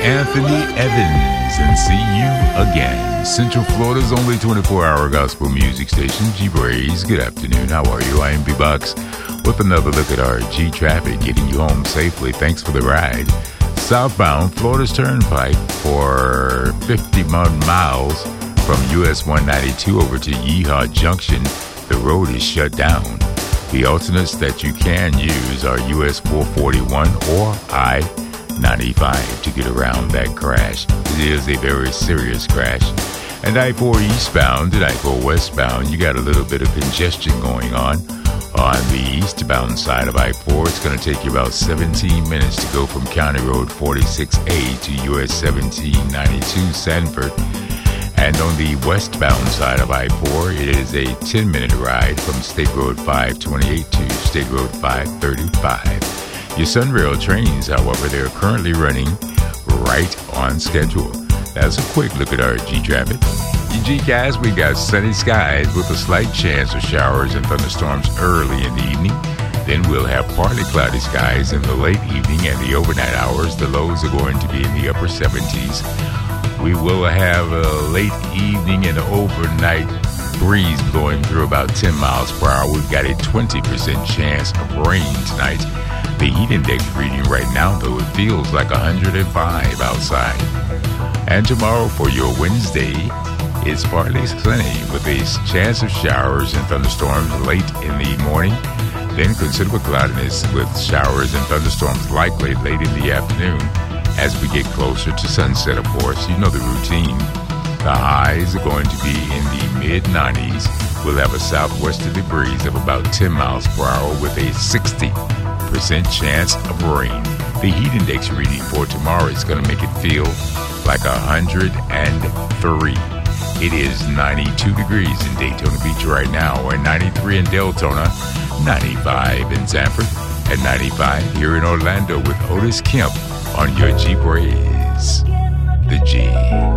Anthony Evans, and see you again. Central Florida's only 24-hour gospel music station, G-Braze. Good afternoon. How are you? I am B-Box with another look at our G-Traffic, getting you home safely. Thanks for the ride. Southbound Florida's Turnpike for 51 miles from US 192 over to Yeehaw Junction. The road is shut down. The alternates that you can use are US 441 or I-95 to get around that crash. It is a very serious crash. And I-4 eastbound and I-4 westbound, you got a little bit of congestion going on the eastbound side of I-4. It's going to take you about 17 minutes to go from County Road 46A to US 1792 Sanford. And on the westbound side of I-4, it is a 10-minute ride from State Road 528 to State Road 535. Your Sunrail trains, however, they're currently running right on schedule. That's a quick look at our G-Traffic. Your G-Cast, we got sunny skies with a slight chance of showers and thunderstorms early in the evening. Then we'll have partly cloudy skies in the late evening and the overnight hours. The lows are going to be in the upper 70s. We will have a late evening and overnight breeze going through about 10 miles per hour. We've got a 20% chance of rain tonight. The heat index reading right now, though, it feels like 105 outside. And tomorrow for your Wednesday, it's partly sunny with a chance of showers and thunderstorms late in the morning. Then considerable cloudiness with showers and thunderstorms likely late in the afternoon. As we get closer to sunset, of course, you know the routine. The highs are going to be in the mid-90s. We'll have a southwesterly breeze of about 10 miles per hour with a 60% chance of rain. The heat index reading for tomorrow is going to make it feel like 103. It is 92 degrees in Daytona Beach right now, and 93 in Deltona, 95 in Sanford, and 95 here in Orlando with Otis Kemp on your G-Braze. The G.